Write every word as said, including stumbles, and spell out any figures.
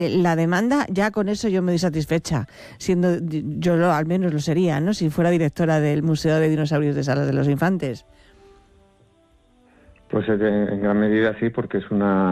la demanda, ya con eso yo me doy satisfecha, siendo yo lo, al menos lo sería, ¿no? Si fuera directora del Museo de Dinosaurios de Salas de los Infantes. Pues en gran medida sí, porque es una